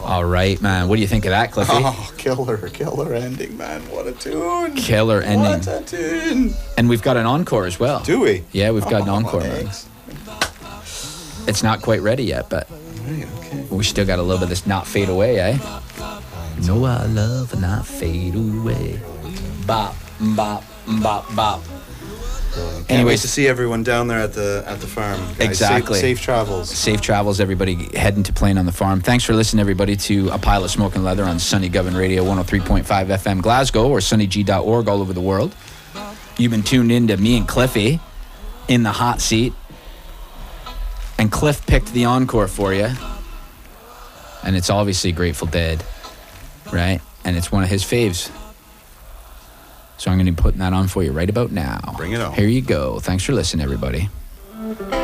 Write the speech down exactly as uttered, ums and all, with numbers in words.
All right, man. What do you think of that, Cliffy? Oh, killer, killer ending, man. What a tune. Killer ending. What a tune. And we've got an encore as well. Do we? Yeah, we've got an Oh, encore, man. It's not quite ready yet, but Right, okay. we still got a little bit of this Not Fade Away, eh? No, I love not fade away. Bop, bop, bop, bop. Can't Anyways, wait to see everyone down there at the at the farm. Guys. Exactly. Safe, safe travels. Safe travels, everybody heading to Playing on the Farm. Thanks for listening, everybody, to A Pile of Smoke and Leather on Sunny Govan Radio, one oh three point five F M Glasgow, or sunny g dot org all over the world. You've been tuned in to me and Cliffy in the hot seat. And Cliff picked the encore for you. And it's obviously Grateful Dead, right? And it's one of his faves. So I'm going to be putting that on for you right about now. Bring it on. Here you go. Thanks for listening, everybody. Thank you.